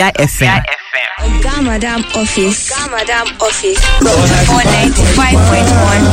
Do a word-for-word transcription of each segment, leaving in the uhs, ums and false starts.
F M. Oga Madam Office. Oga Madam Office. four ninety-five point one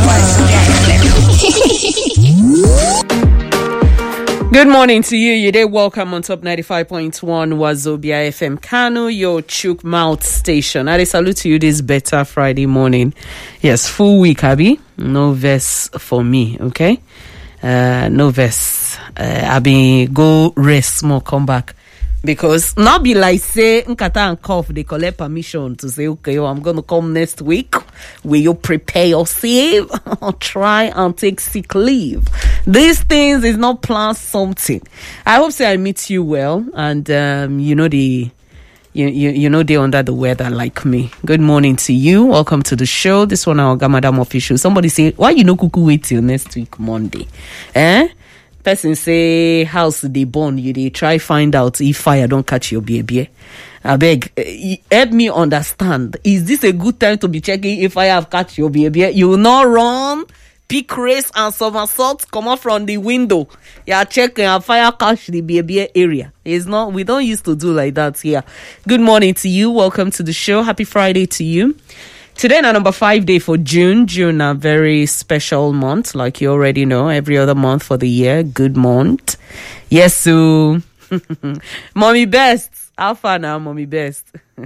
Good morning to you. You did welcome on top ninety-five point one Wazobia F M Kano, your chook mouth station. I salute to you this better Friday morning. Yes, full week, Abby. No verse for me, okay? Uh, no verse. Uh, Abby, go rest more, come back. Because not be like say Nkata and Cough, they collect permission to say, okay, oh, I'm gonna come next week. Will you prepare yourself or try and take sick leave? These things is not plan something. I hope say I meet you well, and um, you know the you, you you know they under the weather like me. Good morning to you. Welcome to the show. This one our Gamadam official. Somebody say, why you no kuku wait till next week Monday? Eh? Person say house they born, you they try find out if fire don't catch your baby. I beg, help me understand. Is this a good time to be checking if fire have catch your baby? You will not run, pick race and somersault, come out from the window. You are checking and fire catch the baby area. It's not. We don't used to do like that here. Good morning to you. Welcome to the show. Happy Friday to you. Today, na number five day for June. June, a very special month, like you already know. Every other month for the year, good month. Yes, so Mommy Best, how far now, Mommy Best?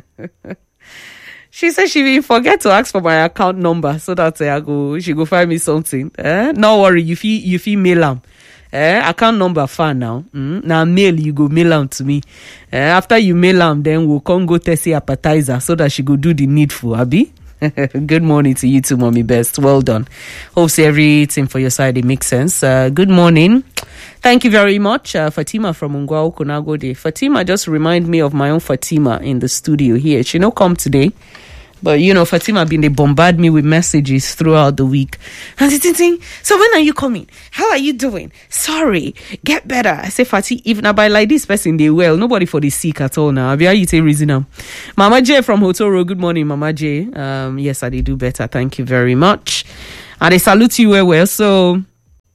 She said she will forget to ask for my account number so that uh, I go. She go find me something. Eh? No worry, you feel you feel mail am. Eh? Account number far now. Mm? Now mail you go mail am to me. Eh? After you mail am, then we'll come go test the appetizer so that she go do the needful. Abi. Good morning to you too, Mommy Best. Well done. Hope say everything for your side it makes sense. Uh, good morning. Thank you very much, uh, Fatima from Ungwao Kunagode. Fatima just remind me of my own Fatima in the studio here. She no come today, but you know Fatima been they bombard me with messages throughout the week. And ting, so when are you coming? How are you doing? Sorry, get better. I say Fati, if na by like this person they well, nobody for the sick at all now. Abi, how you say reason now? Mama J from Hotoro. Good morning, Mama J. Um, yes, I did do better. Thank you very much. And I salute you well, well. So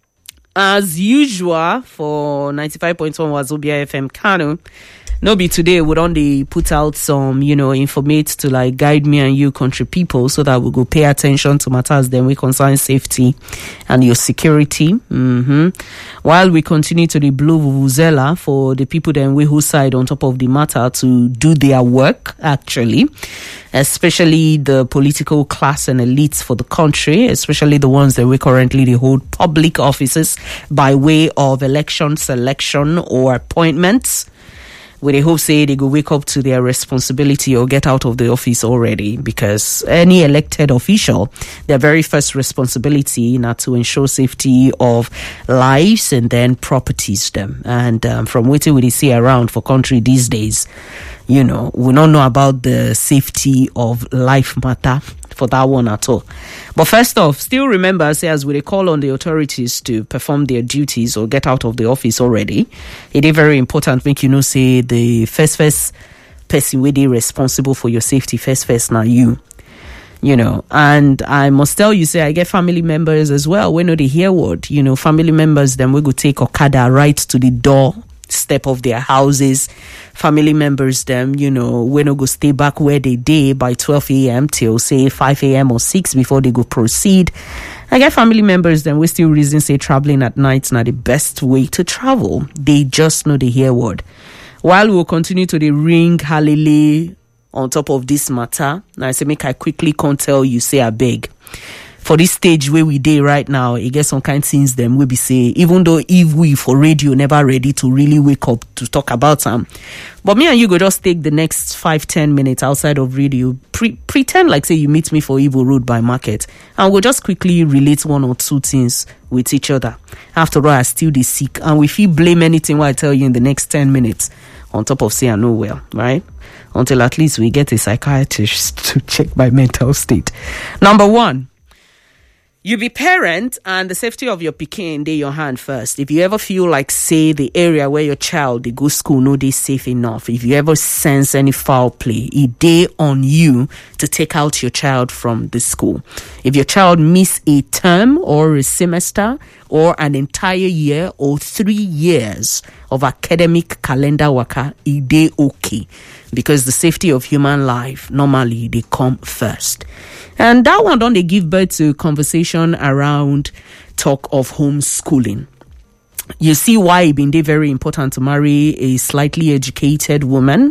as usual for ninety-five point one Wazobia F M Kano. No be today, we only put out some, you know, informate to like guide me and you country people so that we go pay attention to matters then we concern safety and your security. Mm-hmm. While we continue to the blue vuvuzela for the people then we who side on top of the matter to do their work, actually, especially the political class and elites for the country, especially the ones that we currently they hold public offices by way of election selection or appointments. Where they hope say they go wake up to their responsibility or get out of the office already, because any elected official, their very first responsibility now to ensure safety of lives and then properties them. And um, from what we see around for country these days, you know, we don't know about the safety of life matter for that one at all. But first off, still remember, say as we call on the authorities to perform their duties or get out of the office already, it is very important make you know say the first first person where they responsible for your safety first first now you. You know, and I must tell you, say I get family members as well. We know they hear word, you know, family members then we go take Okada right to the door step of their houses. Family members them, you know, we no go stay back where they day by twelve a.m. till say five a.m. or six before they go proceed. I get family members then we still reason say traveling at night not the best way to travel. They just know the hear word. While we'll continue to the ring hallelujah on top of this matter, now I say make I quickly can't tell you say I beg. For this stage where we day right now, it gets some kind of things them we be say, even though if we for radio never ready to really wake up to talk about them. But me and you go just take the next five, ten minutes outside of radio, pre- pretend like say you meet me for Evil Road by Market, and we'll just quickly relate one or two things with each other. After all, I still the sick, and we feel blame anything what I tell you in the next ten minutes on top of say I know well, right? Until at least we get a psychiatrist to check my mental state. Number one. You be parent and the safety of your pikin dey your hand first. If you ever feel like, say, the area where your child dey go school no dey safe enough, if you ever sense any foul play, it dey on you to take out your child from the school. If your child miss a term or a semester or an entire year or three years of academic calendar waka, it dey okay, because the safety of human life normally they come first. And that one don't they give birth to conversation around talk of homeschooling. You see why it been very important to marry a slightly educated woman,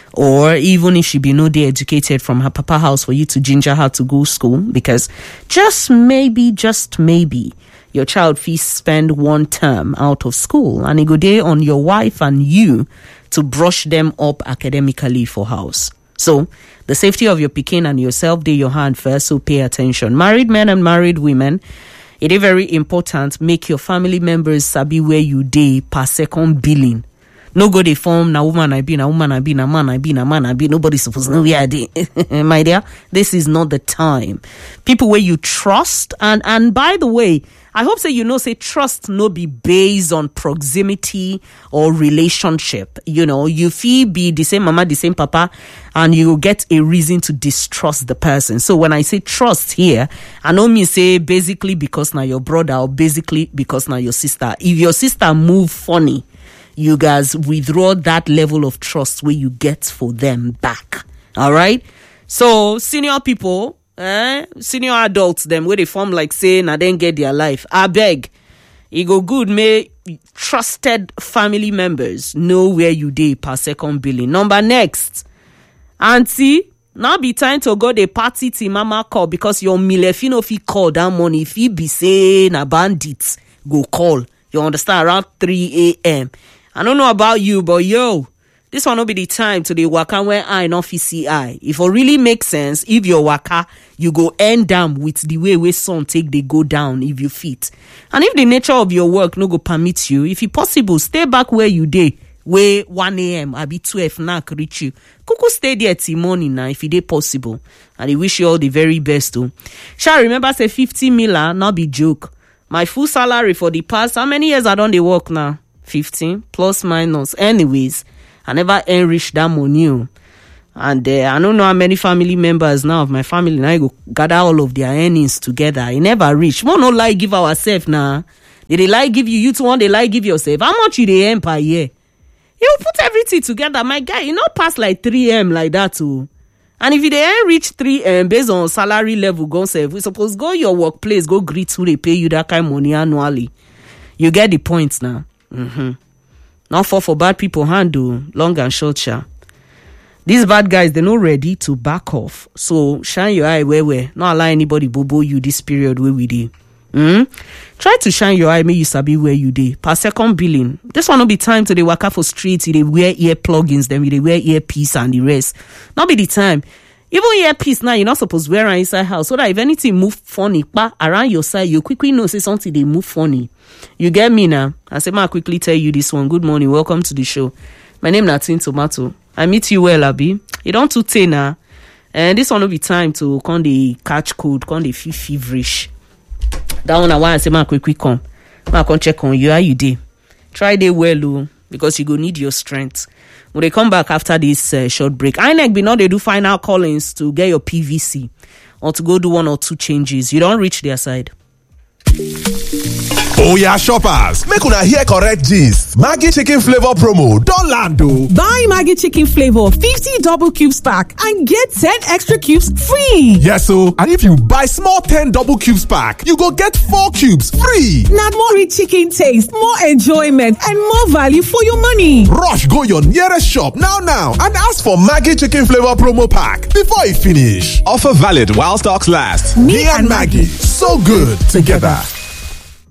or even if she be no day educated from her papa house, for you to ginger her to go school, because just maybe, just maybe, your child fees spend one term out of school and it go day on your wife and you to brush them up academically for house. So the safety of your pikin and yourself, they your hand first, so pay attention. Married men and married women, it is very important. Make your family members sabi where you dey per second billing. No go dey form, na woman I be, na woman I be, na man I be, na man I be. Nobody supposed to know where I dey. My dear, this is not the time. People where you trust, and, and by the way, I hope say you know say trust no be based on proximity or relationship. You know, you feel be the same mama, the same papa, and you get a reason to distrust the person. So when I say trust here, I don't mean say basically because now your brother or basically because now your sister. If your sister move funny, you guys withdraw that level of trust where you get for them back. All right. So senior people, Eh? Senior adults, them where they form like saying I didn't get their life. I beg, it go good. May trusted family members know where you dey per second billing. Number next, auntie, now be time to go the party to mama call, because your milefino fi call that money. If he be saying a bandits, go call. You understand? Around three a.m. I don't know about you, but yo, this one will be the time to the waka where I not see eye. If it really makes sense, if your waka, you go end down with the way where sun take they go down if you fit. And if the nature of your work no go permit you, if it possible, stay back where you dey, where one a.m. I be twelve knock reach you. Kuku stay there till morning now if it dey possible. And I wish you all the very best too. Shall remember say fifty mila, not be joke. My full salary for the past, how many years I done the work now? fifteen plus minus. Anyways, I never enrich that money. And uh, I don't know how many family members now of my family now go gather all of their earnings together. I never reach. We no like give ourselves now. They, they like give you, you two want they like give yourself. How much you they earn per year? You put everything together, my guy. You not pass like three M like that too. And if you they earn reach three M based on salary level, go save. We suppose go your workplace, go greet who they pay you that kind of money annually. You get the points now. Mm-hmm. Not fall for bad people handle, long and short, sha. These bad guys, they're not ready to back off. So shine your eye where where. Not allow anybody bobo you this period where we dey. Mm? Try to shine your eye, make you sabi where you dey. Per second billing. This one will be time to the waka for streets, they wear ear plugins, then they wear earpiece and the rest. Not be the time. Even earpiece now, you're not supposed to wear around inside house, so that if anything move funny pa, around your side, you quickly know say something they move funny. You get me now? I say, ma quickly tell you this one. Good morning, welcome to the show. My name is Tin Tomato. I meet you well, Abi. You don't too tay now. And this one will be time to come the catch code, come the feel feverish. That one I want to say, ma quickly come. Ma come check on you, how you dey. Try day well, oh, because you go need your strength. When they come back after this uh, short break, I N E C be now they do final callings to get your P V C or to go do one or two changes. You don't reach their side. Oh yeah, shoppers, make una hear correct gist. Maggi chicken flavor promo don land o. Buy Maggi chicken flavor fifty double cubes pack and get ten extra cubes free. Yes o, and if you buy small ten double cubes pack, you go get four cubes free. Na more rich chicken taste, more enjoyment, and more value for your money. Rush go your nearest shop now now and ask for Maggi chicken flavor promo pack before e finish. Offer valid while stocks last. Me, Me and Maggi, so good together.